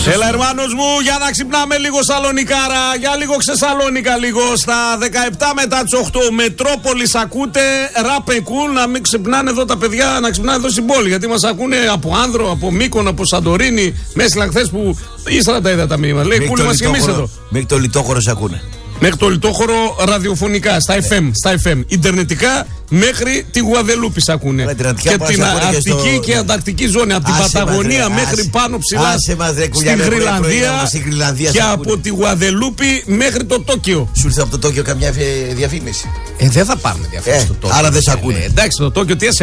Έλα, ερμάνος μου, για να ξυπνάμε λίγο Σαλονικάρα. Για λίγο Ξεσαλόνικα, λίγο. Στα 17 μετά τις 8 Μετρόπολης ακούτε Ράπε Κουλ. Να μην ξυπνάνε εδώ τα παιδιά, να ξυπνάνε εδώ στην πόλη. Γιατί μας ακούνε από Άνδρο, από Μύκονο, από Σαντορίνη. Μέσλα χθες που ύστερα τα είδα τα μήνυμα. Λέει Κουλ, μας και εμείς εδώ. Μέχρι το Λιτόχωρο σε ακούνε. Μέχρι το Λιτόχωρο ραδιοφωνικά, στα FM. Ιντερνετικά μέχρι τη Γουαδελούπη σ' ακούνε. Και την Αρκτική και Ανταρκτική ζώνη. Από την Παταγωνία μέχρι πάνω ψηλά στην Γρυλανδία. Και από τη Γουαδελούπη μέχρι το Τόκιο. Σου ήρθε από το Τόκιο καμιά διαφήμιση? Δεν θα πάρουμε διαφήμιση στο Τόκιο. Άρα δεν σε ακούνε. Εντάξει, το Τόκιο τι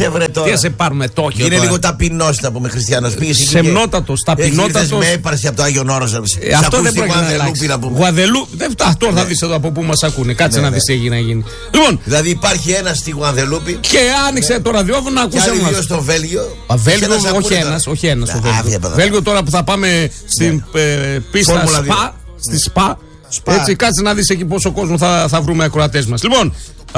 σε πάρουμε Τόκιο. Είναι λίγο ταπεινός να πούμε χριστιανός. Σεμνότατος, ταπεινότατος. Με έπαρση από το Άγιον Όρος. Αυτό δεν πρέπει να αλλάξει. Γουαδελούπη. Τώρα θα δεις εδώ από πού μας ακούνε. Κάτσε να δεις τι έχει να γίνει. Λοιπόν. Δηλαδή υπάρχει ένα στη Γουαδελούπη. Και άνοιξε το ραδιόφωνο να ακούσει εμάς. Και στο Βέλγιο. Βέλγιο, όχι ένας. Βέλγιο τώρα που θα πάμε στην πίστα ΣΠΑ. Στη ΣΠΑ. Έτσι, κάτσε να δεις εκεί πόσο κόσμο θα βρούμε ακροατές μας. Λοιπόν.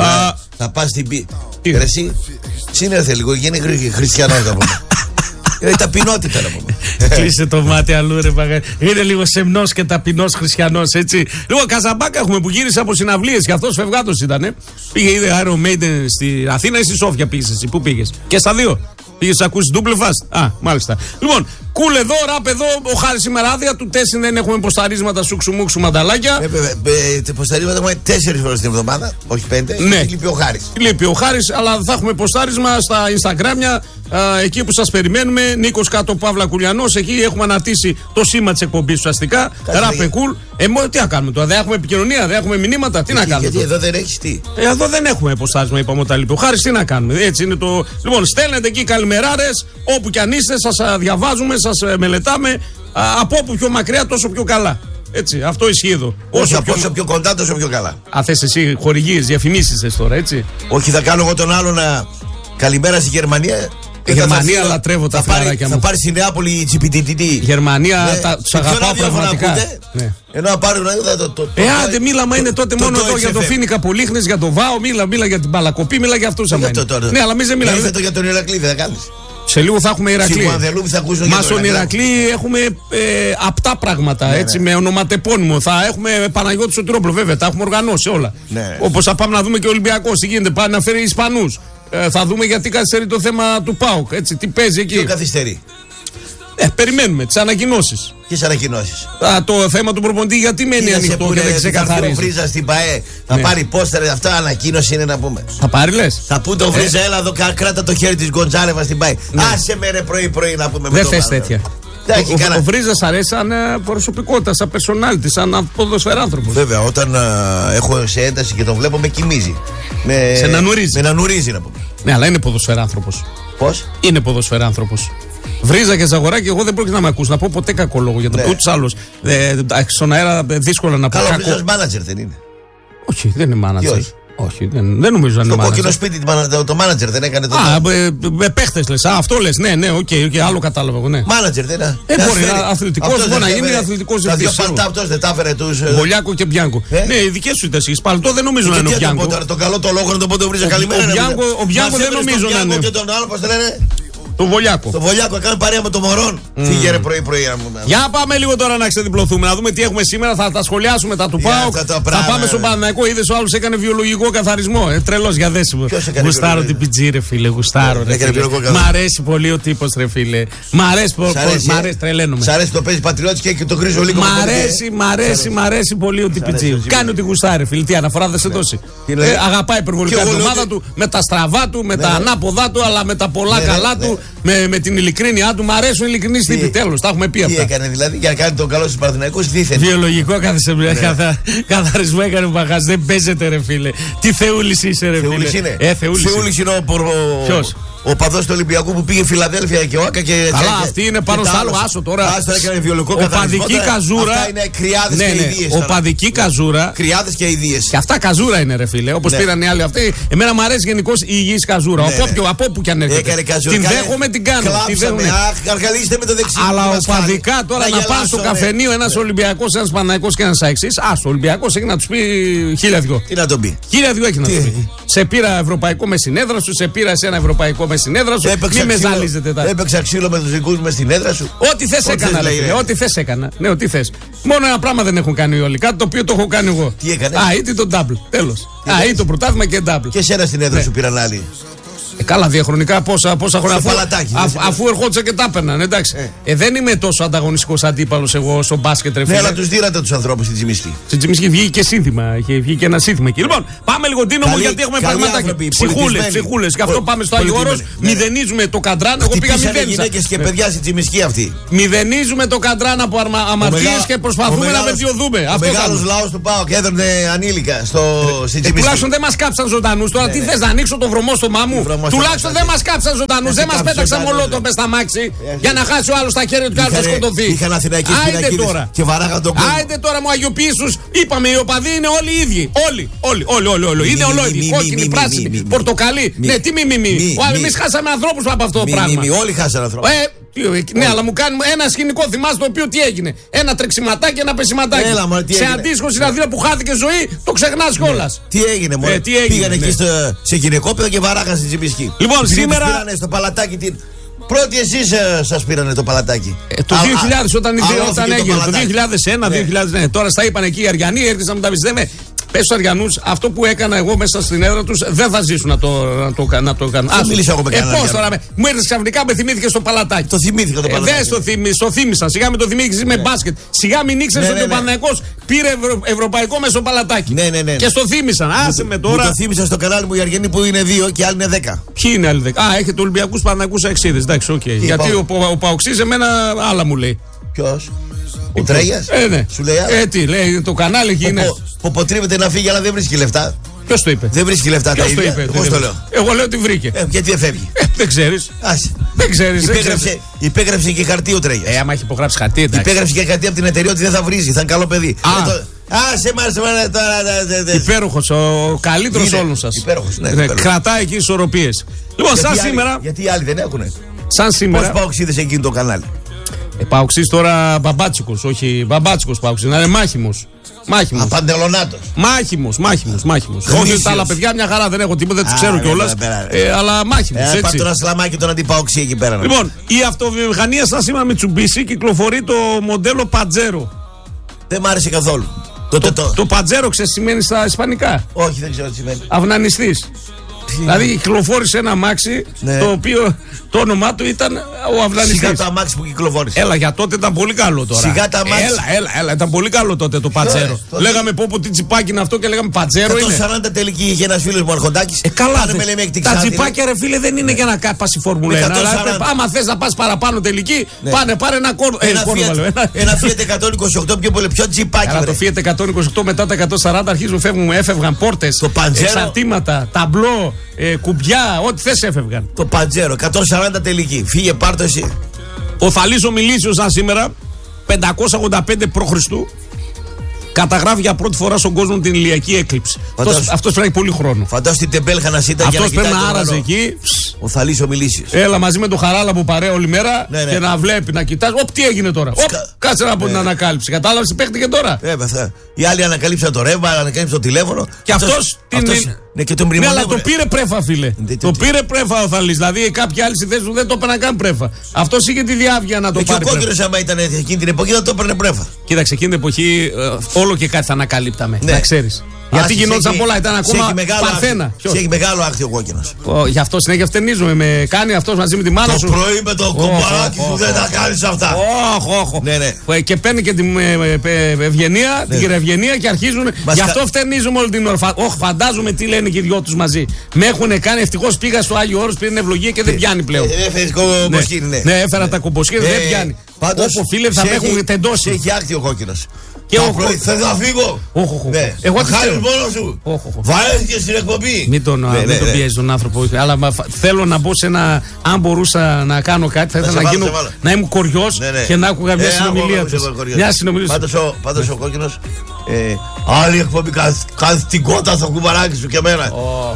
Θα πας στην πίστα. Εσύ, συνέρθε λίγο, γίνει χριστιανός να πούμε. Είναι ταπεινότητα να πούμε. Κλείσε το μάτι αλλού, ρε παγά. Είναι λίγο σεμνός και ταπεινός χριστιανός, έτσι. Λοιπόν, Καζαμπάκα έχουμε που γύρισε από συναυλίες και αυτός φευγάτος ήταν. Πήγε, είδε Iron Maiden στην Αθήνα ή στη Σόφια πήγες εσύ? Πού πήγες? Και στα δύο. Πήγες να ακούσεις double fast? Α, μάλιστα. Λοιπόν, Κουλ εδώ, Ραπ εδώ, ο Χάρης σήμερα άδεια του Τέσσιν, δεν έχουμε ποσταρίσματα σουξουμούξου μανταλάκια. Ποσταρίσματα έχουμε 4 φορές την εβδομάδα, όχι 5. Ναι. Λείπει ο Χάρης. Λείπει ο Χάρης, αλλά θα έχουμε ποστάρισμα στα Instagramια, εκεί που σας περιμένουμε. Νίκος κάτω Παύλα Κουλιανός, εκεί έχουμε αναρτήσει το σήμα της εκπομπής ουσιαστικά. Ραπ Κουλ. Τι να κάνουμε τώρα, δεν έχουμε επικοινωνία, δεν έχουμε μηνύματα, τι να κάνουμε? Γιατί εδώ δεν έχεις τι. Εδώ δεν έχουμε ποστάρισμα, είπαμε όταν λείπει ο Χάρης, τι να κάνουμε? Έτσι είναι το. Λοιπόν, στέλνετε εκεί καλημεράρες, όπου κι αν είστε, σας διαβάζουμε, σας μελετάμε. Από όπου πιο μακριά, τόσο πιο καλά. Έτσι, αυτό ισχύει εδώ. Όσο πιο κοντά, τόσο πιο καλά. Αν θες εσύ χορηγίες, διαφημίσεις τώρα, έτσι. Όχι, θα κάνω εγώ τον άλλο να. Καλημέρα στη Γερμανία. Η Γερμανία λατρεύω τα φιλαράκια μου. Θα πάρει στη Νεάπολη τσιπιτιτιτή. Γερμανία, τους αγαπάω πραγματικά. Ενώ να πάρουν άντε μίλα, είναι τότε μόνο εδώ για το Φίνικα Πολύχνες, για το ΒΑΟ, μίλα για την Παλακοπή, μίλα για αυτούς. Ναι, αλλά εμείς δεν μιλάμε. Για τον Ηρακλή δεν θα κάνεις? Σε λίγο θα έχουμε Ηρακλή. Μα στον Ηρακλή έχουμε απτά πράγματα, έτσι, με ονοματεπώνυμο. Θα έχουμε Παναγιώτη Σωτηρόπουλο, βέβαια, τα έχουμε οργανώσει όλα. Όπως θα πάμε να δούμε και ο Ολυμπιακός, τι γίνεται, πάει να φέρει Ισπανούς. Θα δούμε γιατί καθυστερεί το θέμα του ΠΑΟΚ, έτσι, τι παίζει εκεί. Ποιο καθυστερεί? Περιμένουμε τις ανακοινώσεις. Ποιες ανακοινώσεις? Το θέμα του προπονητή γιατί μένει ανοιχτό και δεν ξεκαθαρίζει? Θα Βρίζα στην ΠΑΕ, θα πάρει πόστερ, αυτά ανακοίνωση είναι να πούμε. Θα πάρει, λες? Θα πούν το Βρίζα, έλα εδώ, κράτα το χέρι της Γκοντζάλεβα στην ΠΑΕ. Άσε με ρε πρωί να πούμε. Δεν θες τέτοια. Ο Βρίζας αρέσει σαν προσωπικότητα, σαν personality, σαν ποδοσφαιράνθρωπος. Βέβαια, όταν έχω σε ένταση και τον βλέπω με κοιμίζει. Σε να νουρίζει να πούμε. Ναι, αλλά είναι ποδοσφαιράνθρωπος. Πώς? Είναι ποδοσφαιράνθρωπος. Βρίζα και Ζαγοράκη, εγώ δεν πρόκειται να με ακούσει να πω ποτέ κακό λόγο για το ούτως άλλος. Στον αέρα δύσκολα να πω. Καλό, ο Βρίζας μάνατζερ δεν είναι? Όχι, δεν είναι μάνατζερ. Όχι, δεν νομίζω να είναι. Το κόκκινο σπίτι, το μάνατζερ δεν έκανε το. Με παίχτες λες. Αυτό λες. Ναι, οκ, άλλο κατάλαβα εγώ. Μάνατζερ δεν είναι. Μπορεί να είναι αθλητικός, μπορεί να γίνει αθλητικός διευθυντής. Τα δύο παλτά αυτός δεν τα έφερε τους. Βολιάκο και Μπιάνκο. Ναι, οι δικές σου ήταν εσείς. Παλτό δεν νομίζω να είναι ο Μπιάνκο. Το καλό το λόγο να το πω το Βρίζα καλημέρα. Ο Μπιάνκο δεν νομίζω να είναι. Και τον άλλο πώς το λένε? Το Βολιάκο. Το Βολιάκο, έκανε παρέα με το Μωρόν. Φύγε πρωί. Για πάμε λίγο τώρα να ξεδιπλωθούμε, να δούμε τι έχουμε σήμερα. Θα τα σχολιάσουμε τα του ΠΑΟΚ. Θα πάμε στον Παναθηναϊκό. Είδες ο άλλος έκανε βιολογικό καθαρισμό. Τρελός για δέσιμο. Γουστάρω την πιτζή, ρε φίλε. Γουστάρω. Μ' αρέσει πολύ ο τύπος, ρε φίλε. Μ' αρέσει, τρελαίνομαι. Σ' αρέσει το παίζει πατριώτη και το γκρίζο λίγο. Μ' αρέσει πολύ ο τυπιτζή. Κάνει ότι γουστάρει, φίλε. Τι αναφορά δεν σε δώσει. Αγαπάει υπερβολικά την ομάδα του, με τα στραβά του, με τα ανάποδά του, αλλά με τα πολλά καλά του. Με την ειλικρίνειά του, μου αρέσουν ειλικρινείς τύποι. Τέλος, τα έχουμε πει αυτά. Τι έκανε δηλαδή για να κάνει τον καλό στους Παναθηναϊκούς, δίθεν? Βιολογικό καθαρισμό έκανε ο Παχάς. Δεν παίζεται, ρε φίλε. Τι θεούλης είσαι, ρε φίλε. Θεούλης είναι Ποιος? Ο παδός του Ολυμπιακού που πήγε Φιλαδέλφια και Όακα και. Καλά, αυτή είναι πάνω στο άλλο. Άσο τώρα. Άσο έκανε βιολογικό καθαρισμό. Οπαδική καζούρα. Αυτά είναι κρυάδες και ιδίες. Οπαδική καζούρα. Κρυάδες και ιδίες. Και αυτά καζούρα είναι, ρε φίλε. Όπως πήραν οι άλλοι αυτοί. Εμένα μου αρέσει γενικώς η υγιής καζούρα. Από όπου κι αν έρχεται. Την δέχομαι, την κάνω. Καργαλίστε με το δεξί. Αλλά οπαδικά τώρα να πας στο καφενείο ένας Ολυμπιακός, ένας Παναθηναϊκός και ένας Αεξής. Άσο, ο Ολυμπιακός έχει να τους πει 1002. Τι να τον πει? 1002 έχει να του πει. Σε πήρα ευρωπαϊκό με συνέδρα σου, σε πήρα σε ένα ευρωπαϊκό με μες στην έδρα σου. Μην με ζαλίζετε. Έπαιξα ξύλο με τους δικούς μες στην έδρα σου. Ό,τι θες έκανα. Ό,τι θες έκανα. Ναι, ό,τι θες. Μόνο ένα πράγμα δεν έχουν κάνει όλοι. Κάτι το οποίο το έχω κάνει εγώ. Τι έκανε? Ή το double. Τέλος. Ή το πρωτάθλημα και double. Και εσένα στην έδρα σου πήραν άλλοι. Καλά, διαχρονικά πόσα χρόνια αφού ερχόντουσαν και τα έπαιρναν. Εντάξει. Δεν είμαι τόσο ανταγωνιστικός αντίπαλος εγώ στο μπάσκετ. Ναι, αλλά τους δίνατε τους ανθρώπους στην Τσιμισκή. Στην Τσιμισκή βγήκε και σύνθημα. Είχε βγει και ένα σύνθημα εκεί. Λοιπόν, πάμε λίγο Ντίνο μου γιατί έχουμε πραγματάκια. Ψυχούλες. Και αυτό πάμε στο Άγιο Όρος. Μηδενίζουμε το Καντράν. Εγώ πήγα μηδένισα. Γυναίκες και παιδιά στη Τσιμισκή αυτή. Μηδενίζουμε το Καντράν από αμαρτίες και προσπαθούμε να βελτιωθούμε. Ο μεγάλος λαός του ΠΑΟΚ έδωνε ανήλικα στην Τσιμισκή. Τουλάχιστον δεν μας κάψαν ζωντανούς. Τώρα τι θες να ανοίξω το βρωμό στο μάμου. Τουλάχιστον δεν μας κάψαν ζωντανούς, δεν μας πέταξαν μολότο μες στα μάξι για να χάσει ο άλλος τα χέρια του και ο άλλος θα σκοτωθεί. Είχαν Αθηναϊκές πινακίδες και βαράγαν τον κόσμο. Άιντε τώρα μου αγιοποιήσους, είπαμε οι οπαδοί είναι όλοι οι ίδιοι. Όλοι. Είναι ολόιδοι. Κόκκινοι, πράσινοι, πορτοκαλί. Ναι, τι μη. Εμείς χάσαμε ανθρώπους από αυτό το πράγμα. Όλοι χάσαν ανθρώπους. Ναι, αλλά μου κάνουμε ένα σκηνικό, θυμάσαι το οποίο τι έγινε. Ένα τρεξιματάκι, ένα πεσιματάκι. Σε αντίστοιχο στην Αθήνα που χάθηκε ζωή, το ξεχνάς κιόλας. Τι έγινε, μόνο. Πήγανε εκεί σε γυναικόπαιδο και βαράγαν στην Τσιμισκή. Λοιπόν, σήμερα. Πήρανε στο παλατάκι την. Πρώτοι εσείς σας πήρανε το παλατάκι. Το 2000 όταν έγινε. Το 2001-2000. Τώρα στα είπαν εκεί οι Αριανοί, έρχεσαν να μου τα πιστεύουμε. Πες στους Αριανούς, αυτό που έκανα εγώ μέσα στην έδρα τους δεν θα ζήσουν να το κάνουν. Δεν μίλησα εγώ με κανέναν. Πώς τώρα, μου έρθες ξαφνικά, με θυμήθηκε στο παλατάκι. Το θυμήθηκα το παλατάκι. Δεν το θύμισαν. Σιγά με το θυμήθηκες με μπάσκετ. Σιγά μην ήξερες ότι ο Παναθηναϊκός πήρε ευρωπαϊκό μέσω παλατάκι. Ναι. Και στο θύμισαν. Άσε με τώρα. Μου το θύμισαν στο κανάλι μου οι Αργενοί που είναι 2 και άλλοι είναι 10. Ποιοι είναι άλλοι 10? Έχετε Ολυμπιακούς Παναθηναϊκούς Αξίδες. Εντάξει, οκ. Γιατί ο Παοξής εμένα άλλα μου λέει. Ποιος? Ο Τρέγιας? Ναι. Σου λέει άλλα. Τι λέει, το κανάλι εκεί είναι. Ποποτρίβεται να φύγει, αλλά δεν βρίσκει λεφτά. Ποιος το είπε? Δεν βρίσκει λεφτά τα ίδια. Πώς το λέω? Εγώ λέω ότι βρήκε. Γιατί δεν φεύγει? Δεν ξέρεις. Δεν ξέρεις. Υπέγραψε και χαρτί ο Τρέγιας. Άμα έχει υπογράψει χαρτί, εντάξει. Υπέγραψε και χαρτί από την εταιρεία ότι δεν θα βρίζει, θα είναι καλό παιδί. Σε μας τώρα. Υπέροχος, ο καλύτερος όλων σας. Υπέροχος, ναι. Κρατάει εκεί ισορροπίες. Λοιπόν, σαν σήμερα. Γιατί οι άλλοι δεν έχουνε? Σαν σήμερα. Πώς Παοξίδες εκείνο το κανάλι? Παοξής τώρα μπαμπάτσικος, όχι μπαμπάτσικος Παοξής, να είναι μάχημος. Απαντελονάτος. Μάχημος. Όχι τα άλλα παιδιά, μια χαρά δεν έχω τίποτα, δεν τους ξέρω κιόλας. Αλλά μάχημος. Πάτε ένα σλαμάκι τον αντιπαοξή εκεί πέρα. Λοιπόν, η αυτοβιομηχανία σαν σήμερα Mitsubishi κυκλοφορεί το μοντέλο Pajero. Δεν μ' άρεσε καθόλου. Το Pajero ξέρεις σημαίνει στα ισπανικά? Όχι, δεν ξέρω τι σημαίνει. Αυνανιστής. Δηλαδή κυκλοφόρησε ένα αμάξι το οποίο το όνομά του ήταν ο Αυνανιστής. Σιγά το αμάξι που κυκλοφόρησε. Έλα, για τότε ήταν πολύ καλό τώρα. Σιγά το αμάξι. Έλα, ήταν πολύ καλό τότε το Πατζέρο. Λέγαμε πω τι τσιπάκι είναι αυτό και λέγαμε Πατζέρο είναι. 140 τελική είχε ένας φίλος μου Αρχοντάκης. Καλά, τα τσιπάκια ρε φίλε δεν είναι για να πας Φόρμουλα 1. Άμα θες να πας παραπάνω τελική, πάρε ένα κόρνο. Ένα Fiat 128 πιο τσιπάκι. Αλλά το Fiat 128 μετά τα 140 έφευγαν πόρτες, εξαρτήματα, ταμπλό. Κουμπιά, ό,τι θες έφευγαν. Το Παντζέρο, 140 τελική. Φύγε, πάρ' το εσύ. Ο Θαλής ο Μιλήσιος, σαν σήμερα, 585 π.Χ. καταγράφει για πρώτη φορά στον κόσμο την ηλιακή έκλειψη. Αυτός πρέπει πολύ χρόνο. Φαντάσου την τεμπέλχα να ήταν για να κοιτάει. Αυτός πρέπει να άραζε εκεί. Ο Θαλής ο Μιλήσιος. Έλα μαζί με τον Χαράλα που παρέα όλη μέρα και να βλέπει, να κοιτάζει. Τι έγινε τώρα. Κάτσε να πω την ανακάλυψη. Κατάλαβε τι παίχτηκε τώρα. Οι άλλοι ανακαλύψαν το ρεύμα, ανακαλύψαν το τηλέφωνο. Και αυτός ναι, αλλά το πήρε πρέφα, φίλε. Το πήρε πρέφα ο Θαλής. Δηλαδή κάποιοι άλλοι στη θέση του δεν το έπαιρναν καν πρέφα. Αυτός είχε τη διάβγεια να το πάρει. Και ο κόκκινος, άμα ήταν εκείνη την εποχή, δεν το έπαιρνε πρέφα. Κοίταξε, εκείνη την εποχή όλο και κάτι θα ανακαλύπταμε. Να ξέρεις. Γιατί γινόταν πολλά, ήταν ακόμα παρθένα. Έχει μεγάλο άκτη ο κόκκινος. Γι' αυτό συνέχεια φτενίζομαι. Με κάνει αυτός μαζί με τη μάνα σου. Το πρωί με το κομπαράκι σου δεν τα κάνεις αυτά. Όχι. Και παίρνει και την Ευγενία, την κυρία Ευγενία και αρχίζουν. Γι' αυτό φτενίζουμε όλη την ώρα. Όχι, φαντάζομαι τι λένε και οι δυο τους μαζί. Με έχουν κάνει, ευτυχώς πήγα στο Άγιο Όρος, πήρε ευλογία και δεν πιάνει πλέον. Ναι, έφερα τα κομποσχήρια, δεν πιάνει. Πάντως, φίλε, θα με έχουν τεντώσει. Έχει άκτη ο κόκκινος. Και θες να φύγω. Εγώ θα χάρεις μόνος σου. Βαρέθηκες στην εκπομπή. Μην τον πιέζεις τον άνθρωπο. Αλλά θέλω να μπω σε ένα. Αν μπορούσα να κάνω κάτι, θα ήθελα να ήμουν κοριός και να άκουγα μια συνομιλία του. Πάντως ο κόκκινος. Άλλη εκπομπή, κάθε την κότα στο κουμπαράκι σου και εμένα.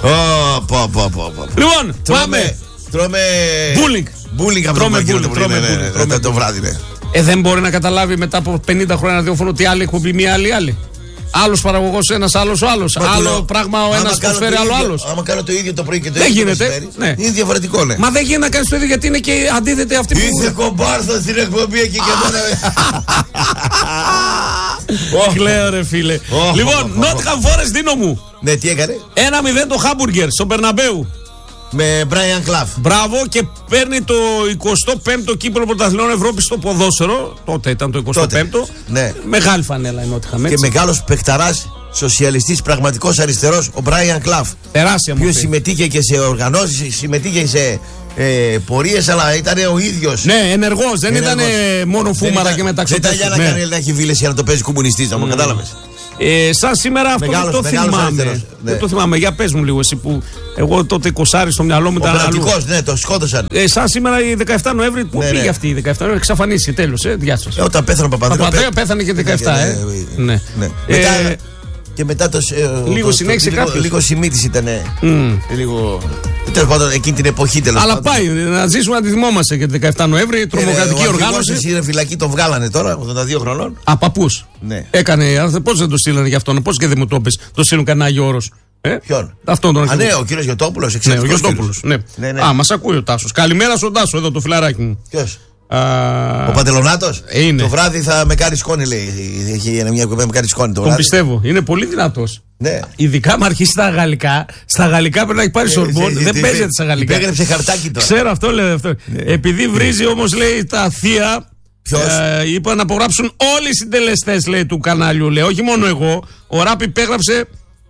Λοιπόν, πάμε. Τρώμε. Μπούλινγκ από το βράδυ. Δεν μπορεί να καταλάβει μετά από 50 χρόνια ραδιόφωνο ότι άλλη εκπομπή, μία άλλη. Άλλος παραγωγός ένας, άλλος ο άλλος. Άλλο πράγμα ο ένας προσφέρει, άλλο άλλος. Άμα κάνω το ίδιο το πρωί και το ίδιο. Δεν γίνεται. Ναι. Είναι διαφορετικό, ναι. Μα δεν γίνεται να κάνεις το ίδιο γιατί είναι και αντίθετη αυτή που. Είσαι κομπάρθα στην εκπομπή εκεί και τώρα. Κλαίω ρε φίλε. Λοιπόν, Nottingham Forest δίνω μου. Ναι, τι έκανε? 1-0 το Χάμπουργκερ στο Μπερναμπέου. Με Brian Clough. Μπράβο, και παίρνει το 25ο κύπελλο πρωταθλητών Ευρώπης στο ποδόσφαιρο. Τότε ήταν το 25ο. Ναι. Μεγάλη φανέλα η Nottingham. Και μεγάλος παιχταράς, σοσιαλιστής, πραγματικός αριστερός, ο Brian Clough. Τεράστια μορφή. Ποιος συμμετείχε και σε οργανώσεις, συμμετείχε σε πορείες, αλλά ήταν ο ίδιος. Ναι, ενεργός. Δεν ήταν μόνο φούμαρα και μεταξωτές. Δεν ήταν για να έχει φίλες για να το παίζει κομμουνιστής, να μου κατάλαβες. Σαν σήμερα αυτό δεν το θυμάμαι. Δεν το θυμάμαι. Για πες μου λίγο εσύ που εγώ τότε 20 στο μυαλό μου ήταν. Ο Πρατικός, ναι, το σκότωσαν. Σαν σήμερα η 17 Νοέμβρη, πού πήγε αυτή η 17 Νοέμβρη, εξαφανίσει τέλος. Διάσωση. Όταν πέθανε ο Παπανδρέου. Πέθανε και 17, ναι. Και μετά το. Λίγο συνέχισε κάποιος. Λίγο σημίτης ήταν. Λίγο. Τέλος πάντων, εκείνη την εποχή τέλος πάντων. Αλλά πάει, να ζήσουμε να τη θυμόμαστε και την 17 Νοέμβρη, τρομοκρατική οργάνωση. Είναι φυλακή, τον βγάλανε τώρα, 82 χρονών. Απαπούς. Ναι. Έκανε, πώς δεν το στείλανε για αυτόν, πώς και δεν μου το πες, το στείλουν κανένα Άγιο Όρος. Ποιον? Αυτόν τον αρχηγό. Ναι, ο κύριος Γιωτόπουλος, εξαιρετικός. Ναι, ο Γιωτόπουλος. Ναι. Α, μας ακούει ο Τάσος. Καλημέρα στον Τάσο, εδώ το φιλαράκι μου. Ποιος? Ο Παντελονάτος. Το βράδυ θα με κάνει σκόνη, λέει. Έχει μια κουβέντα με κάνει σκόνη το βράδυ. Τον πιστεύω. Είναι πολύ δυνατός. Ναι. Ειδικά με αρχίσει στα γαλλικά. Στα γαλλικά πρέπει να έχει πάρει σορμπόν. Δεν παίζεται στα γαλλικά. Υπέγραψε χαρτάκι τώρα. Ξέρω αυτό, λέει αυτό. Επειδή βρίζει όμως, λέει, τα θεία. Είπα να απογράψουν όλοι οι συντελεστές, λέει, του κανάλιου. Λέει, όχι μόνο εγώ. Ο Ράπ υπέγραψε.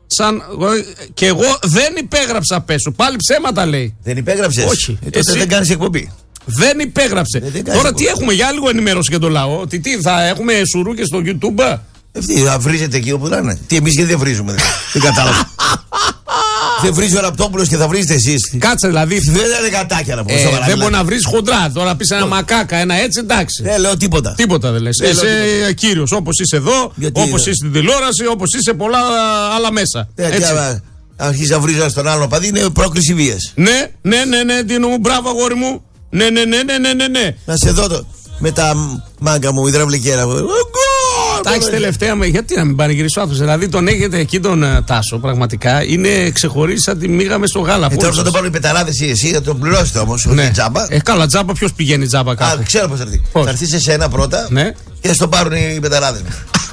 Και εγώ δεν υπέγραψα, πέσου. Πάλι ψέματα, λέει. Δεν υπέγραψες? Όχι. Τότε δεν κάνεις εκπομπή. Δεν υπέγραψε. Τώρα τι έχουμε για λίγο ενημέρωση για τον λαό? Τι θα έχουμε σουρούκες στο YouTube? Αυτή θα βρίζετε εκεί όπου να είναι. Τι εμείς γιατί δεν βρίζουμε? Δεν κατάλαβα. Δεν βρίζει ο Ραπτόπουλος και θα βρίζετε εσείς. Κάτσε δηλαδή. Δεν είναι κατάκια να πω. Δεν μπορεί να βρεις χοντρά. Τώρα πεις ένα μακάκα, ένα έτσι, εντάξει. Δεν λέω τίποτα. Τίποτα δεν λες. Είσαι κύριος όπως είσαι εδώ, όπως είσαι στην τηλεόραση, όπως είσαι πολλά άλλα μέσα. Αρχίζει να βρίζει στον άλλον παδί, είναι πρόκληση βίας. Ναι, Δίνο μου, μπράβο αγόρι μου. Ναι. Να σε δω με τα μάγκα μου, υδραυλικέρα μου. Εντάξει, τελευταία με. Γιατί να μην πανηγυρίσει ο άνθρωπος? Δηλαδή τον έχετε εκεί τον Τάσο, πραγματικά είναι ξεχωρίσει σαν τη μίγα μες στο γάλα. Τώρα θα το πάρουν οι πεταράδες ή θα τον πληρώσετε όμως. Όχι τζάμπα. Καλά, τζάμπα, ποιος πηγαίνει τζάμπα κάπου? Ξέρω πώς θα έρθει. Θα έρθει σε σένα πρώτα και θα το πάρουν οι πεταράδες.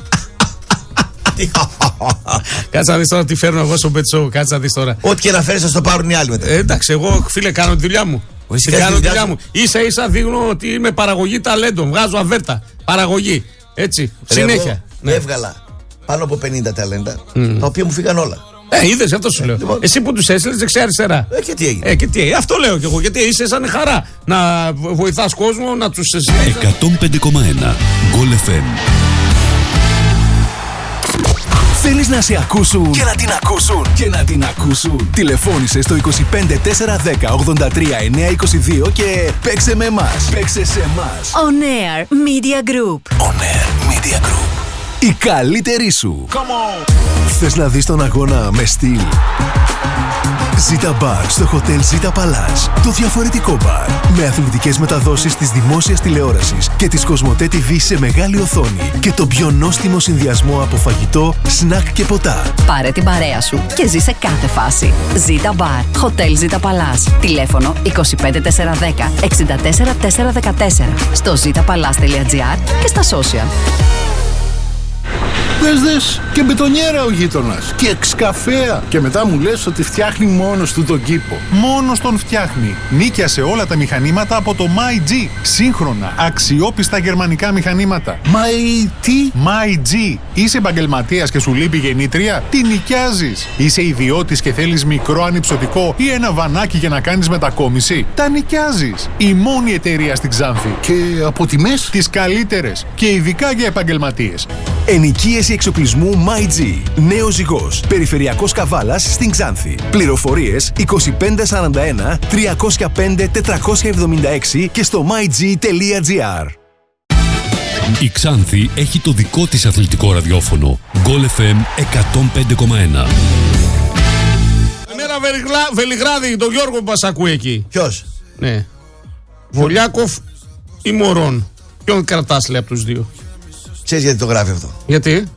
Κάτσε να δεις τώρα τι φέρνω εγώ στο πετσό. Κάτσε να δεις τώρα. Ό,τι και να φέρεις θα το πάρουν οι άλλοι μετά. Εντάξει, εγώ φίλε κάνω τη δουλειά μου. Ίσα δείχνω ότι είμαι παραγωγή ταλέντων. Βγάζω αβέρτα. Παραγωγή. Έτσι. Συνέχεια. Έβγαλα πάνω από 50 ταλέντα, τα οποία μου φύγαν όλα. Είδες, αυτό σου λέω. Λοιπόν. Εσύ που τους έστειλες δεξιά-αριστερά. Και τι έγινε. Αυτό λέω κι εγώ. Γιατί είσαι σαν χαρά να βοηθάς κόσμο να τους. 105,1 Goal FM. Θέλεις να σε ακούσουν και να την ακούσουν και να την ακούσουν? Τηλεφώνησε στο 25 410 83 922 και παίξε με εμάς. Παίξε σε εμάς. On Air Media Group. On Air Media Group. Η καλύτερη σου. Come on. Θες να δεις τον αγώνα με στυλ? Ζήτα Μπαρ στο Hotel Ζήτα Παλάς. Το διαφορετικό μπαρ. Με αθλητικές μεταδόσεις της δημόσιας τηλεόρασης και της Κοσμοτέ TV σε μεγάλη οθόνη. Και το πιο νόστιμο συνδυασμό από φαγητό, σνακ και ποτά. Πάρε την παρέα σου και ζει σε κάθε φάση. Ζήτα Μπαρ. Hotel Ζήτα Παλάς. Τηλέφωνο 25410 64414. Στο zitapalaz.gr και στα social. Δες και μπετονιέρα ο γείτονας και εξκαφέα. Και μετά μου λες ότι φτιάχνει μόνος του τον κήπο. Μόνος τον φτιάχνει. Νίκιασε όλα τα μηχανήματα από το MyG. Σύγχρονα, αξιόπιστα γερμανικά μηχανήματα. MyG. Είσαι επαγγελματίας και σου λείπει γεννήτρια? Τι νοικιάζεις? Είσαι ιδιώτης και θέλεις μικρό ανυψωτικό ή ένα βανάκι για να κάνεις μετακόμιση? Τα νοικιάζεις. Η μόνη εταιρεία στην Ξάνθη. Και από τιμές? Τις καλύτερες. Και ειδικά για επαγγελματίες. Ενοικίαση εξοπλισμού MyG. Νέος Ζυγός. Περιφερειακός Καβάλας στην Ξάνθη. Πληροφορίες 2541 305 476 και στο myg.gr. Η Ξάνθη έχει το δικό της αθλητικό ραδιόφωνο. Goal FM 105,1. Καλημέρα Βελιγράδι, τον Γιώργο που μας ακούει εκεί. Ποιος? Ναι. Βολιάκοφ ή Μωρόν? Ποιον κρατάς, λέει, από τους δύο? Ξέρεις γιατί το γράφει αυτό? Γιατί?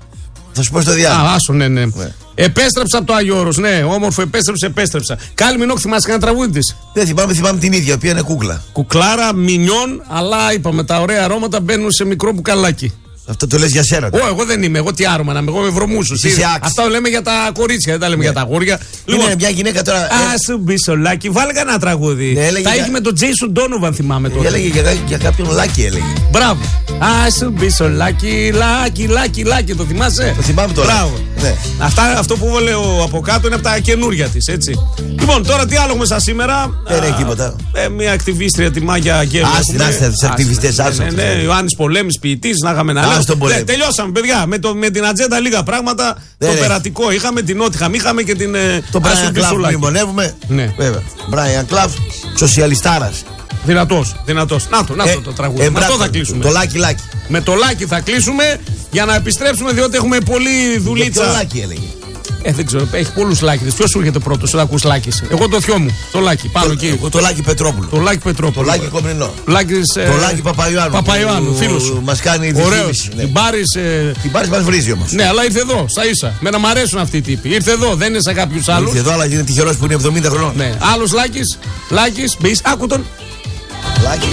Θα σου πω στο διάλειμμα. Άσο, ναι. Επέστρεψα από το Άγιο Όρος, ναι. Όμορφο, επέστρεψα. Κάλλη Μινόχ, θυμάσαι κανένα τραγούδι της? Δεν θυμάμαι την ίδια, η οποία είναι κούκλα. Κουκλάρα, μινιόν, αλλά είπαμε τα ωραία αρώματα μπαίνουν σε μικρό μπουκαλάκι. Αυτό το λες για σένα. Εγώ δεν είμαι. Εγώ τι άρωμα να είμαι. Εγώ με βρωμούσους. Αυτά λέμε για τα κορίτσια, δεν τα λέμε για τα αγόρια. Είναι μια γυναίκα τώρα. Σου μπει Λάκι, βάλε κανένα τραγούδι. Τα είχε με τον Jason Donovan, θυμάμαι τώρα. Έλεγε για κάποιον Λάκι, έλεγε. Μπράβο. Σου μπει Λάκι, το θυμάσαι? Το θυμάμαι τώρα. Μπράβο. Αυτό που έβαλε από κάτω είναι από τα καινούρια της, έτσι. Λοιπόν, τώρα τι άλλο έχουμε σαν σήμερα? Δεν έχει τίποτα. Μια ακτιβίστρια, τη Μάγια Γκέλ. Τους ακτιβιστές, ναι, Ιωάννης Πολέμης, ποιητής, να είχαμε να λέμε. Τελειώσαμε, παιδιά. Με την ατζέντα λίγα πράγματα. Το περατικό είχαμε, την Νότιχαμ είχαμε και την. Το Brian Clough που μνημονεύουμε. Ναι. Βέβαια. Brian Clough, σοσιαλιστάρας. Δυνατός. Να το τραγούδι. Με αυτό θα κλείσουμε. Το Λάκι. Με το Λάκι θα κλείσουμε για να επιστρέψουμε, διότι έχουμε πολλή δουλίτσα. Το Λάκι έλεγε. Δεν ξέρω, έχει πολλούς Λάκηδες. Ποιος σου έρχεται πρώτος όταν ακούς Λάκης? Εγώ το θειό μου, το Λάκι, πάνω εκεί. Εγώ το Λάκι Πετρόπουλο. Το Λάκι Πετρόπουλο. Το Λάκι Κομνηνό. Το Λάκι Παπαϊωάννου. Φίλος σου. Μας κάνει ωραίος. Την Πάρης. Την Πάρης μας βρίζει όμως. Ναι, αλλά ήρθε εδώ, στα ίσα. Μένα μ' αρέσουν αυτοί οι τύποι. Ήρθε εδώ, δεν είναι σαν κάποιους άλλους. Ήρθε εδώ, αλλά είναι τυχερός που είναι 70 χρονών. Ναι, άλλος Λάκης, μπεις, άκου τον. Λάκης.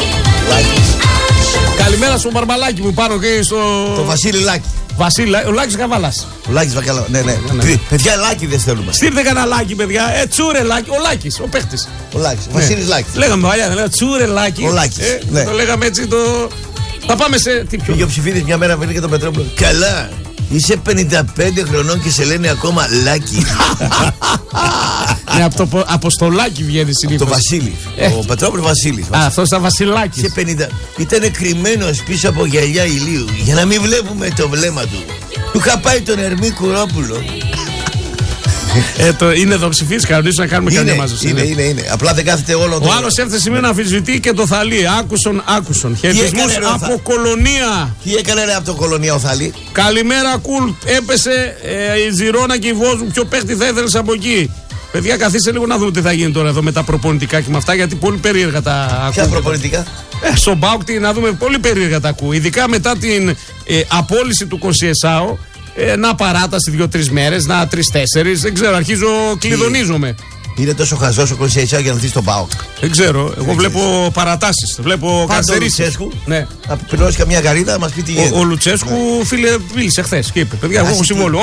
Καλημέρα στο Μπαρμπαλάκι μου, πάνω και στο. Το Βασίλη Λάκη. Ο Λάκης Καβάλας. Ο Λάκης Βακαλά. Ναι. Παιδιά, Λάκη δεν θέλουμε. Στείλτε κανένα Λάκη, παιδιά. Τσούρε Λάκη. Ο Λάκης, ο παίχτης. Ο Λάκης. Βασίλης Λάκης. Λέγαμε παλιά, δεν λέγαμε τσούρε Λάκη. Ο Λάκης. Το λέγαμε έτσι το. Θα πάμε σε. Τι πιο. Πήγε ο Ψηφίδης μια μέρα βρήκε τον Πετρόπουλο. Καλά. Είσαι 55 χρονών και σε λένε ακόμα Λάκη. Ναι, από στο Λάκη βγαίνει συνήθως. Το Βασίλη. Ο Πετρόπουλο Βασίλης. Αυτό ήταν Βασιλάκης. Σε 50. Ήταν κρυμμένος πίσω από γυαλιά ηλίου για να μην βλέπουμε το βλέμμα του. Του είχα πάει τον Ερμή Κουρόπουλο. Είναι εδώ ψηφίσει, κανονίζουν να κάνουμε καμία μαζί. Είναι. Απλά δεν κάθεται όλο το. Ο άλλος έφτασε σημείο να αμφισβητεί και το Θαλή. Άκουσον. Χαιρετισμούς από Κολονία. Τι έκανε από το Κολονία ο Θαλή? Καλημέρα, κουλ. Έπεσε η Ζηρώνα και η Βόζου. Ποιο παίχτη θα ήθελε από εκεί? Παιδιά, καθίστε λίγο να δούμε τι θα γίνει τώρα εδώ με τα προπονητικά και με αυτά, γιατί πολύ περίεργα τα ακούω. Ποια προπονητικά? Στον Μπάουκ να δούμε, πολύ περίεργα τα ακούω. Ειδικά μετά την απόλυση του Κοσιεσάου. Να παράταση 2-3 μέρες, να 3-4. Δεν ξέρω, κλειδονίζομαι. Είναι τόσο χαζός ο Κοσιεσάου για να δει στον Μπάουκ? Δεν ξέρω. Εγώ βλέπω παρατάσεις. Βλέπω καθυστερήσεις. Ο Λουτσέσκου. Ναι. Να πληρώσει καμιά γαρίδα να μας πει τι γίνεται. Ο Λουτσέσκου, φίλε, μίλησε χθες και είπε: παιδιά, εγώ έχω συμβόλαιο.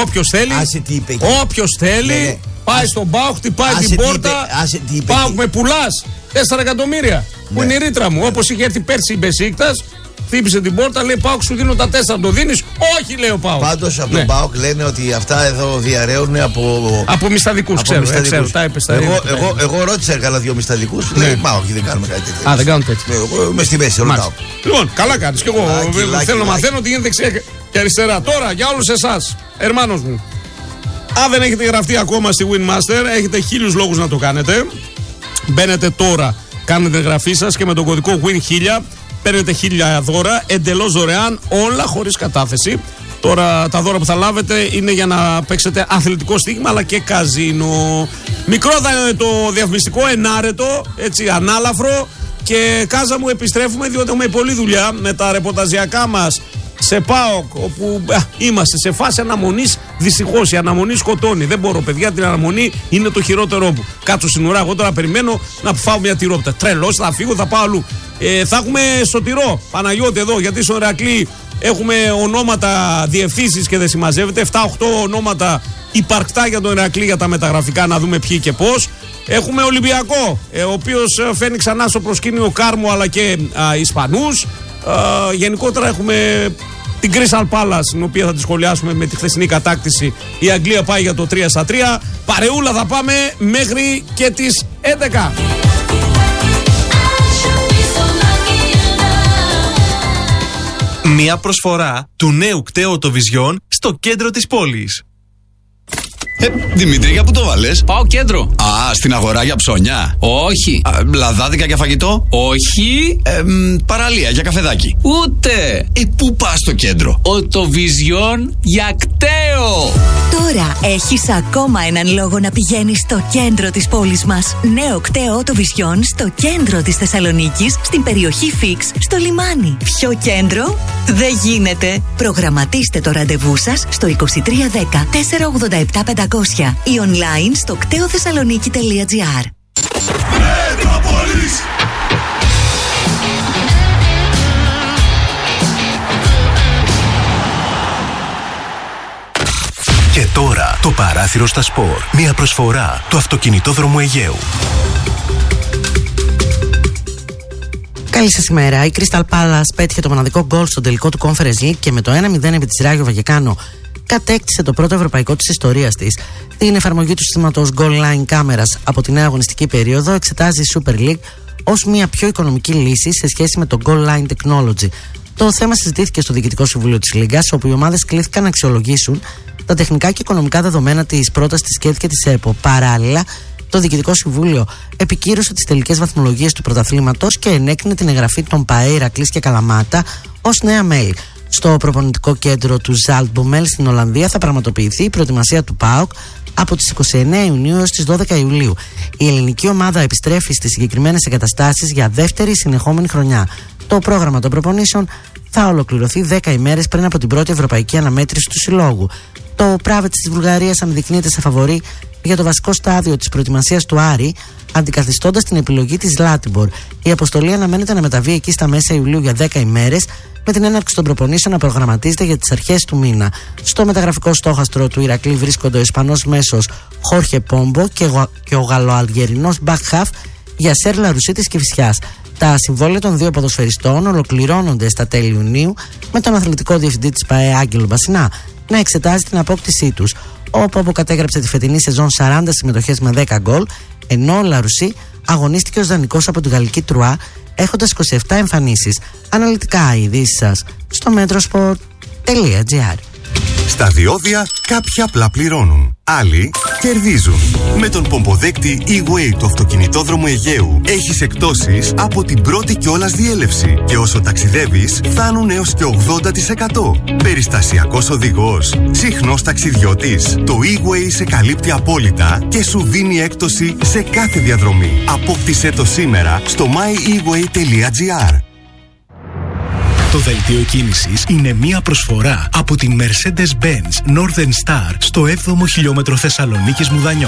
Όποιος θέλει, πάει στον Μπάουκ, χτυπάει την πόρτα. Μπάουκ με πουλάς 4 εκατομμύρια. Που είναι η ρήτρα μου. Όπως είχε έρθει πέρσι η Μπεσίκτας. Χτύπησε την πόρτα, λέει Πάοκ, σου δίνω τα 4, το δίνεις? Όχι, λέει ο Πάοκ. Πάντως από τον Πάοκ λένε ότι αυτά εδώ διαρρέουν από μισθαδικούς. Ξέρω, τα έπεσε. Εγώ ρώτησα καλά 2 μισθαδικούς. Λέει Πάοκ, δεν κάνουμε κάτι τέτοιο. Δεν κάνουν τέτοιο. Εγώ είμαι στη μέση, ρωτάω. Λοιπόν, καλά κάνεις. Και εγώ θέλω να μαθαίνω τι γίνεται δεξιά και αριστερά. Τώρα για όλους εσάς, ερμάνος μου. Αν δεν έχετε γραφτεί ακόμα στη Winmaster, έχετε 1000 λόγους να το κάνετε. Μπαίνετε τώρα, κάνετε εγγραφή σας και με τον κωδικό WIN1000 παίρνετε 1000 δώρα, εντελώς δωρεάν, όλα χωρίς κατάθεση. Τώρα τα δώρα που θα λάβετε είναι για να παίξετε αθλητικό στοίχημα αλλά και καζίνο. Μικρό θα είναι το διαφημιστικό, ενάρετο, έτσι ανάλαφρο. Και Κάζα μου επιστρέφουμε διότι έχουμε πολλή δουλειά με τα ρεπορταζιακά μας σε ΠΑΟΚ, όπου είμαστε σε φάση αναμονής. Δυστυχώς η αναμονή σκοτώνει. Δεν μπορώ, παιδιά, την αναμονή είναι το χειρότερο μου. Κάτσω στην ουρά, εγώ τώρα περιμένω να φάω μια τυρόπιτα. Τρελός, θα φύγω, θα πάω αλλού. Θα έχουμε σωτηρό Παναγιώτη εδώ, γιατί στο Ηρακλή έχουμε ονόματα, διευθύνσεις και δεν συμμαζεύεται. 7-8 ονόματα υπαρκτά για τον Ηρακλή για τα μεταγραφικά, να δούμε ποιοι και πώς. Έχουμε Ολυμπιακό, ο οποίος φαίνει ξανά στο προσκήνιο Κάρμο αλλά και Ισπανούς. Γενικότερα έχουμε την Crystal Palace, την οποία θα τη σχολιάσουμε με τη χθεσινή κατάκτηση. Η Αγγλία πάει για το 3-3. Παρεούλα θα πάμε μέχρι και τις 11. Μια προσφορά του νέου κταίου Vision στο κέντρο της πόλης. Δημήτρη, για πού το βάλες? Πάω κέντρο. Α, στην αγορά για ψώνια. Όχι. Λαδάδικα για φαγητό. Όχι. Παραλία για καφεδάκι. Ούτε. Πού πας στο κέντρο? Οτοβιζιόν για κταίο. Τώρα έχεις ακόμα έναν λόγο να πηγαίνεις στο κέντρο της πόλης μας. Νέο κταίο Οτοβιζιόν στο κέντρο της Θεσσαλονίκης, στην περιοχή Φίξ, στο λιμάνι. Πιο κέντρο δεν γίνεται. Προγραμματίστε το ραντεβού σας στο 2310 487 500 ή online στο κτεοθεσσαλονίκη.gr. Και τώρα το παράθυρο στα σπορ. Μια προσφορά του Αυτοκινητόδρομου Αιγαίου. Καλή σας ημέρα. Η Crystal Palace πέτυχε το μοναδικό γκολ στο τελικό του Conference League και με το 1-0 επί της Ράγιο Βαγεκάνο κατέκτησε το πρώτο ευρωπαϊκό της ιστορίας της. Την εφαρμογή του συστήματος Goal Line κάμερας από τη νέα αγωνιστική περίοδο εξετάζει η Super League ως μια πιο οικονομική λύση σε σχέση με το Goal Line Technology. Το θέμα συζητήθηκε στο Διοικητικό Συμβούλιο της Λίγκας, όπου οι ομάδες κλήθηκαν να αξιολογήσουν τα τεχνικά και οικονομικά δεδομένα της πρότασης της ΚΕΔ και της ΕΠΟ. Παράλληλα, το Διοικητικό Συμβούλιο επικύρωσε τις τελικές βαθμολογίες του πρωταθλήματος και ενέκρινε την εγγραφή των ΠΑΕ Ηρακλής και Καλαμάτα ως νέα μέλη. Στο προπονητικό κέντρο του Zaltbommel στην Ολλανδία θα πραγματοποιηθεί η προετοιμασία του ΠΑΟΚ από τις 29 Ιουνίου έως τις 12 Ιουλίου. Η ελληνική ομάδα επιστρέφει στις συγκεκριμένες εγκαταστάσεις για δεύτερη συνεχόμενη χρονιά. Το πρόγραμμα των προπονήσεων θα ολοκληρωθεί 10 ημέρες πριν από την πρώτη ευρωπαϊκή αναμέτρηση του συλλόγου. Το Πράβετ της Βουλγαρίας αναδεικνύεται σε φαβορί για το βασικό στάδιο της προετοιμασίας του Άρη, αντικαθιστώντας την επιλογή της Λάτιμπορ. Η αποστολή αναμένεται να μεταβεί εκεί στα μέσα Ιουλίου για 10 ημέρες, με την έναρξη των προπονήσεων να προγραμματίζεται για τις αρχές του μήνα. Στο μεταγραφικό στόχαστρο του Ηρακλή βρίσκονται ο Ισπανός μέσος Χόρχε Πόμπο και ο Γαλλοαλγερινός Μπακχαφ για Σέρ Λαρουσί της Κηφισιάς. Τα συμβόλαια των δύο ποδοσφαιριστών ολοκληρώνονται στα τέλη Ιουνίου, με τον αθλητικό διευθυντή της ΠΑΕ Άγγελο Μπασινά να εξετάζει την απόκτησή τους. Ο Πόμπο κατέγραψε τη φετινή σεζόν 40 συμμετοχές με 10 γκολ, ενώ ο Λαρουσί αγωνίστηκε ως δανεικός από τη γαλλική Τρουά, έχοντας 27 εμφανίσεις. Αναλυτικά οι ειδήσεις σας στο metrosport.gr. Στα διόδια κάποιοι απλά πληρώνουν, άλλοι κερδίζουν. Με τον πομποδέκτη E-Way του Αυτοκινητόδρομου Αιγαίου έχεις εκπτώσεις από την πρώτη κιόλας διέλευση και όσο ταξιδεύεις φτάνουν έως και 80%. Περιστασιακός οδηγός, συχνός ταξιδιώτης. Το E-Way σε καλύπτει απόλυτα και σου δίνει έκπτωση σε κάθε διαδρομή. Απόκτησέ το σήμερα στο myeWay.gr. Το δελτίο κίνησης είναι μια προσφορά από την Mercedes-Benz Northern Star στο 7ο χιλιόμετρο Θεσσαλονίκης Μουδανιών.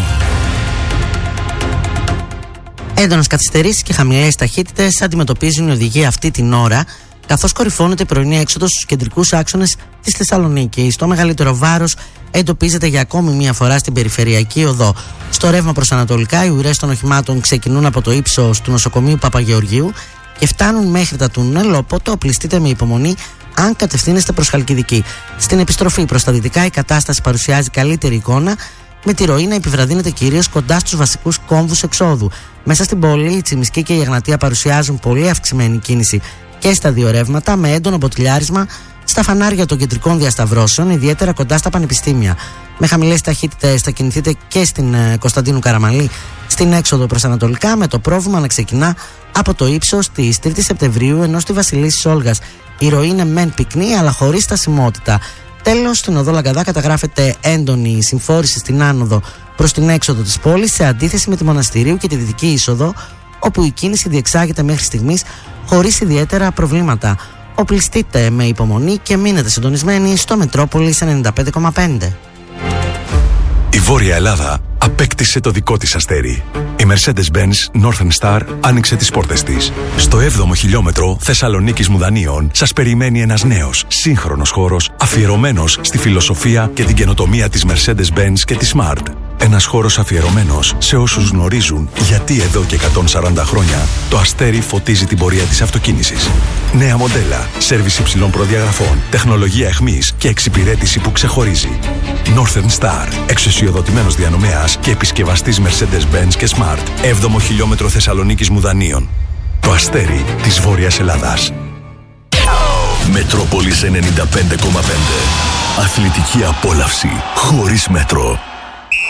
Έντονες καθυστερήσεις και χαμηλές ταχύτητες αντιμετωπίζουν οι οδηγοί αυτή την ώρα, καθώς κορυφώνεται η πρωινή έξοδος στους κεντρικούς άξονες της Θεσσαλονίκης. Το μεγαλύτερο βάρος εντοπίζεται για ακόμη μία φορά στην περιφερειακή οδό. Στο ρεύμα προς ανατολικά, οι ουρές των οχημάτων ξεκινούν από το ύψος του νοσοκομείου Παπαγεωργίου και φτάνουν μέχρι τα τούνελ, οπότε οπλιστείτε με υπομονή αν κατευθύνεστε προς Χαλκιδική. Στην επιστροφή προς τα δυτικά η κατάσταση παρουσιάζει καλύτερη εικόνα, με τη ροή να επιβραδύνεται κυρίως κοντά στους βασικούς κόμβους εξόδου. Μέσα στην πόλη η Τσιμισκή και η Εγνατία παρουσιάζουν πολύ αυξημένη κίνηση και στα δύο ρεύματα, με έντονο μποτιλιάρισμα στα φανάρια των κεντρικών διασταυρώσεων, ιδιαίτερα κοντά στα πανεπιστήμια. Με χαμηλές ταχύτητες θα κινηθείτε και στην Κωνσταντίνου Καραμαλή στην έξοδο προς ανατολικά, με το πρόβλημα να ξεκινά από το ύψος της 3η Σεπτεμβρίου, ενώ στη Βασιλίσσης Όλγας η ροή είναι μεν πυκνή αλλά χωρίς στασιμότητα. Τέλος, στην οδό Λαγκαδά καταγράφεται έντονη συμφόρηση στην άνοδο προς την έξοδο της πόλης, σε αντίθεση με τη Μοναστηρίου και τη δυτική είσοδο, όπου η κίνηση διεξάγεται μέχρι στιγμής χωρίς ιδιαίτερα προβλήματα. Οπλιστείτε με υπομονή και μείνετε συντονισμένοι στο Μετρόπολης 95,5. Η Βόρεια Ελλάδα απέκτησε το δικό της αστέρι. Η Mercedes-Benz Northern Star άνοιξε τις πόρτες της. Στο 7ο χιλιόμετρο Θεσσαλονίκης Μουδανίων σας περιμένει ένας νέος, σύγχρονος χώρος αφιερωμένος στη φιλοσοφία και την καινοτομία της Mercedes-Benz και της Smart. Ένας χώρος αφιερωμένος σε όσους γνωρίζουν γιατί εδώ και 140 χρόνια το αστέρι φωτίζει την πορεία της αυτοκίνησης. Νέα μοντέλα, σέρβις υψηλών προδιαγραφών, τεχνολογία εχμής και εξυπηρέτηση που ξεχωρίζει. Northern Star, εξουσιοδοτημένος διανομέας και επισκευαστής Mercedes-Benz και Smart. 7ο χιλιόμετρο Θεσσαλονίκης Μουδανίων. Το αστέρι της Βόρειας Ελλάδας. Μετρόπολης 95,5. Αθλητική απόλαυση χωρίς μέτρο.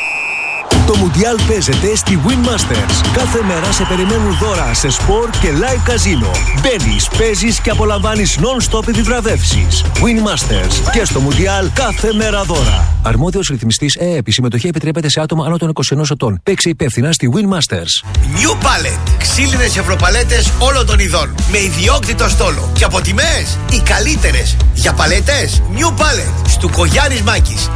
Το Μουντιάλ παίζεται στη Win Masters. Κάθε μέρα σε περιμένουν δώρα σε σπορ και live καζίνο. Μπαίνεις, παίζεις και απολαμβάνεις non-stop επιβραβεύσεις. Win Masters. Και στο Μουντιάλ κάθε μέρα δώρα. Αρμόδιος ρυθμιστής ΕΕΠ. Η συμμετοχή επιτρέπεται σε άτομα άνω των 21 ετών. Παίξε υπεύθυνα στη Win Masters. New Pallet. Ξύλινες ευρωπαλέτες όλων των ειδών. Με ιδιόκτητο στόλο. Και από τιμές οι καλύτερες. Για παλέτες New Pallet. Στου Κογιάννης Μάκης.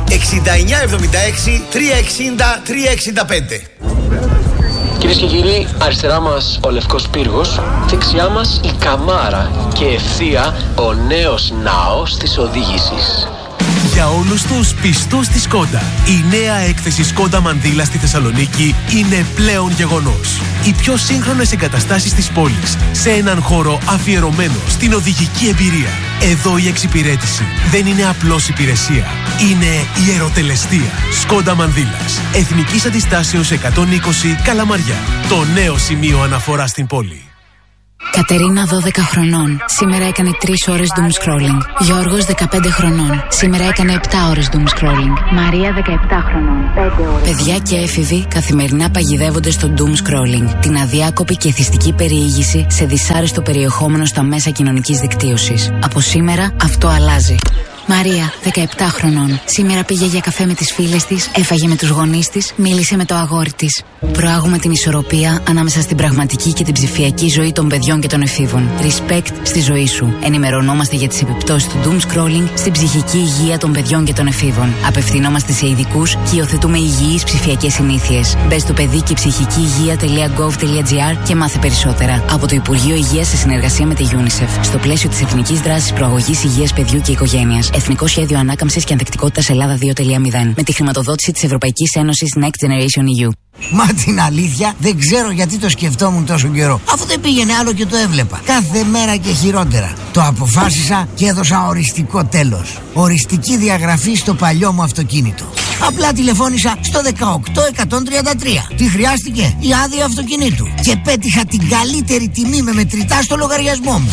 6976 360 365. Κυρίες και κύριοι, αριστερά μας ο Λευκός Πύργος, δεξιά μας η Καμάρα και ευθεία ο νέος ναός της οδήγησης. Για όλους τους πιστούς της Σκόντα, η νέα έκθεση Σκόντα Μανδύλα στη Θεσσαλονίκη είναι πλέον γεγονός. Οι πιο σύγχρονες εγκαταστάσεις της πόλης, σε έναν χώρο αφιερωμένο στην οδηγική εμπειρία. Εδώ η εξυπηρέτηση δεν είναι απλώς υπηρεσία, είναι ιεροτελεστία. Σκόντα Μανδύλας, Εθνικής Αντιστάσεως 120 Καλαμαριά. Το νέο σημείο αναφορά στην πόλη. Κατερίνα 12 χρονών. Σήμερα έκανε 3 ώρες doom scrolling. Γιώργος 15 χρονών. Σήμερα έκανε 7 ώρες doom scrolling. Μαρία 17 χρονών. 5 ώρες. Παιδιά και έφηβοι καθημερινά παγιδεύονται στο doom scrolling. Την αδιάκοπη και εθιστική περιήγηση σε δυσάρεστο περιεχόμενο στα μέσα κοινωνικής δικτύωσης. Από σήμερα αυτό αλλάζει. Μαρία, 17 χρονών. Σήμερα πήγε για καφέ με τις φίλες της, έφαγε με τους γονείς της, μίλησε με το αγόρι της. Προάγουμε την ισορροπία ανάμεσα στην πραγματική και την ψηφιακή ζωή των παιδιών και των εφήβων. Respect στη ζωή σου. Ενημερωνόμαστε για τις επιπτώσεις του doom scrolling στην ψυχική υγεία των παιδιών και των εφήβων. Απευθυνόμαστε σε ειδικούς και υιοθετούμε υγιείς ψηφιακές συνήθειες. Μπες στο παιδική-ψυχική-υγεία.gov.gr και μάθε περισσότερα. Από το Υπουργείο Υγείας σε συνεργασία με τη UNICEF. Στο πλαίσιο της Εθνικής Δράσης Προαγωγής Υγείας Παιδιού και Οικογένειας. Εθνικό Σχέδιο Ανάκαμψης και Ανθεκτικότητας Ελλάδα 2.0. Με τη χρηματοδότηση της Ευρωπαϊκής Ένωσης Next Generation EU. Μα την αλήθεια δεν ξέρω γιατί το σκεφτόμουν τόσο καιρό. Αφού δεν πήγαινε άλλο και το έβλεπα. Κάθε μέρα και χειρότερα. Το αποφάσισα και έδωσα οριστικό τέλος. Οριστική διαγραφή στο παλιό μου αυτοκίνητο. Απλά τηλεφώνησα στο 18133. Τι χρειάστηκε? Η άδεια αυτοκινήτου. Και πέτυχα την καλύτερη τιμή με μετρητά στο λογαριασμό μου.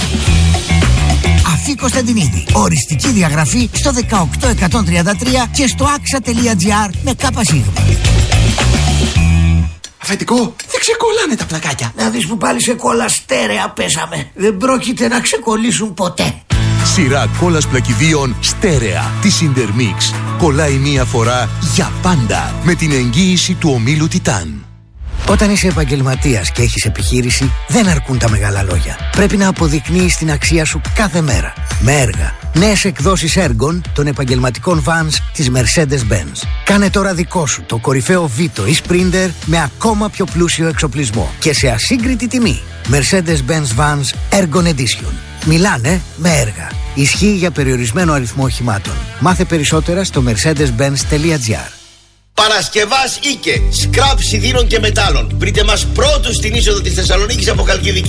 Αφή Κωνσταντινίδη. Οριστική διαγραφή στο 18133 και στο axa.gr με ΚΣ. Αφεντικό, δεν ξεκολλάνε τα πλακάκια. Να δεις που πάλι σε κόλλα στέρεα πέσαμε. Δεν πρόκειται να ξεκολλήσουν ποτέ. Σειρά κόλλας πλακιδίων στέρεα της Intermix. Κολλάει μία φορά για πάντα με την εγγύηση του ομίλου Τιτάν. Όταν είσαι επαγγελματίας και έχεις επιχείρηση, δεν αρκούν τα μεγάλα λόγια. Πρέπει να αποδεικνύεις την αξία σου κάθε μέρα. Με έργα. Νέες εκδόσεις έργων των επαγγελματικών vans της Mercedes-Benz. Κάνε τώρα δικό σου το κορυφαίο Vito ή Sprinter με ακόμα πιο πλούσιο εξοπλισμό και σε ασύγκριτη τιμή. Mercedes-Benz Vans Ergon Edition. Μιλάνε με έργα. Ισχύει για περιορισμένο αριθμό οχημάτων. Μάθε περισσότερα στο mercedes-benz.gr. Παρασκευάς Ίκε, σκράπ σιδήρων και μετάλλων. Βρείτε μας πρώτους στην είσοδο της Θεσσαλονίκης από Χαλκιδική.